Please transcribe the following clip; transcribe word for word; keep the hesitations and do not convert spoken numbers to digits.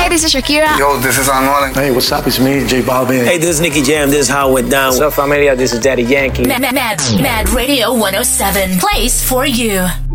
this is Shakira. Yo, this is Anuel. Hey, what's up? It's me, J Balvin. Hey, this is Nicky Jam. This is how it went down. What's up, familia? This is Daddy Yankee. Mad, Mad, Mad Radio one oh seven. Place for you.